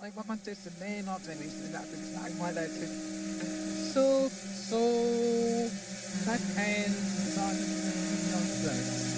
like my man says to me, not to me, that it's like my dad says, so, that hands on young blood.